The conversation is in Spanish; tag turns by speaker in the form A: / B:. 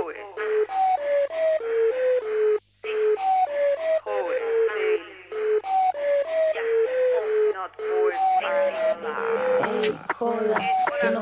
A: Hold it. Hold it, baby. Yeah, not for
B: Ey, joda.